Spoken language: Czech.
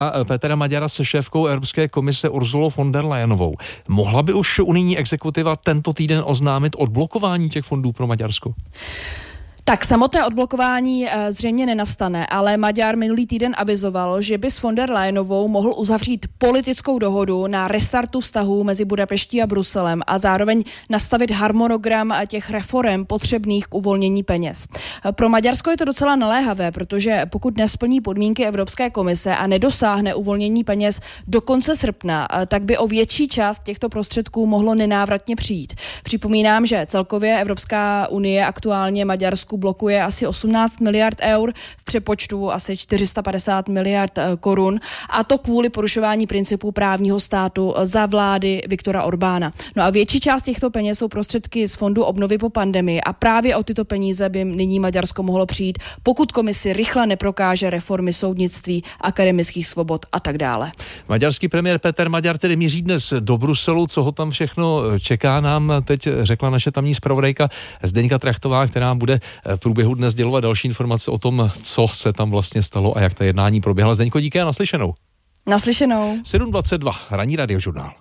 Petra Maďara se šéfkou Evropské komise Ursulou von der Leyenovou. Mohla by už unijní exekutiva tento týden oznámit odblokování těch fondů pro Maďarsko? Tak samotné odblokování zřejmě nenastane, ale Maďar minulý týden avizoval, že by s von der Leyenovou mohl uzavřít politickou dohodu na restartu vztahů mezi Budapeští a Bruselem a zároveň nastavit harmonogram těch reforem potřebných k uvolnění peněz. Pro Maďarsko je to docela naléhavé, protože pokud nesplní podmínky Evropské komise a nedosáhne uvolnění peněz do konce srpna, tak by o větší část těchto prostředků mohlo nenávratně přijít. Připomínám, že celkově Evropská unie aktuálně Maďarsku blokuje asi 18 miliard eur, v přepočtu asi 450 miliard korun, a to kvůli porušování principů právního státu za vlády Viktora Orbána. No a větší část těchto peněz jsou prostředky z Fondu obnovy po pandemii a právě o tyto peníze by nyní Maďarsko mohlo přijít, pokud komisi rychle neprokáže reformy soudnictví, akademických svobod a tak dále. Maďarský premiér Peter Maďar tedy míří dnes do Bruselu, co ho tam všechno čeká, nám teď řekla naše tamní zpravodajka Zdeňka Trachtová, která bude v průběhu dnes dělovat další informace o tom, co se tam vlastně stalo a jak ta jednání proběhla. Zdeňko, díky a naslyšenou. Naslyšenou. 7:22, ranní radiožurnál.